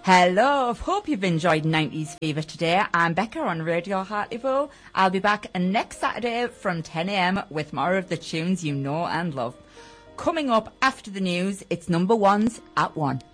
Hello, hope you've enjoyed 90s Fever today. I'm Becca on Radio Hartlepool. I'll be back next Saturday from 10 a.m. with more of the tunes you know and love. Coming up after the news, it's number ones at 1.